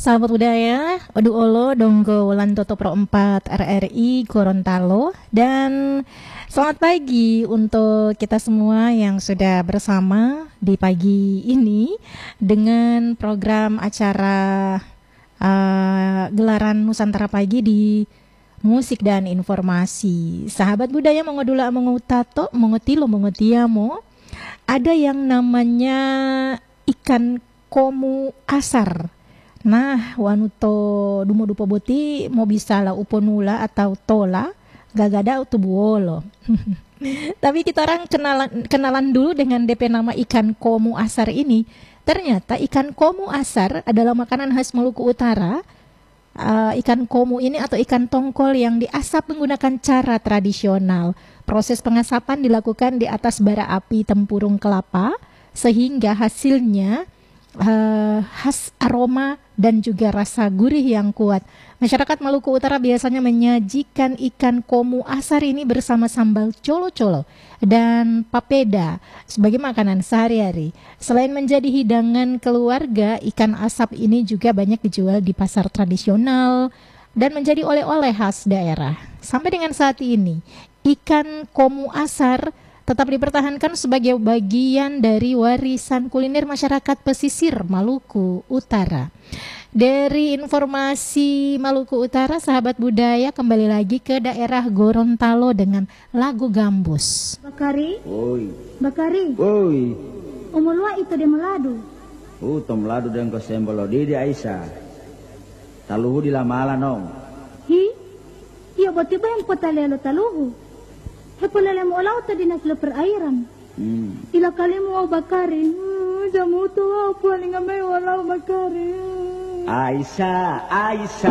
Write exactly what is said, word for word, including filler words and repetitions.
Sahabat budaya, Odu Olo, Donggo, Wulan Toto Pro empat, R R I, Gorontalo. Dan selamat pagi untuk kita semua yang sudah bersama di pagi ini dengan program acara uh, gelaran Nusantara Pagi di Musik dan Informasi. Sahabat budaya mengodula mengutato, mengutilo, mengutiamo. Ada yang namanya ikan komu asar. Nah, wanuto dumo dupo boti mau bisa lah uponula atau tola gagada utubuolo. Tapi kita orang kenalan kenalan dulu dengan D P nama ikan komu asar ini. Ternyata ikan komu asar adalah makanan khas Maluku Utara. Uh, ikan komu ini atau ikan tongkol yang diasap menggunakan cara tradisional. Proses pengasapan dilakukan di atas bara api tempurung kelapa sehingga hasilnya Uh, khas aroma dan juga rasa gurih yang kuat. Masyarakat Maluku Utara biasanya menyajikan ikan komu asar ini bersama sambal colo-colo dan papeda sebagai makanan sehari-hari. Selain menjadi hidangan keluarga, ikan asap ini juga banyak dijual di pasar tradisional dan menjadi oleh-oleh khas daerah. Sampai dengan saat ini, ikan komu asar tetap dipertahankan sebagai bagian dari warisan kuliner masyarakat pesisir Maluku Utara. Dari informasi Maluku Utara, sahabat budaya kembali lagi ke daerah Gorontalo dengan lagu Gambus. Bakari? Oi. Bakari? Oi. Umulwa itu di meladu. Uh, tom lado dan ko sembolo di di Aisyah. Taluhu di lamala nong. Hi? Iya boti ba yung potalelo taluhu? Hepalala mo alaw ta dinaslo perairan. Hmm. Ila kali mo au Bakari. Hmm, jamu tu au paling amay walaw Bakari. Aisyah, Aisyah.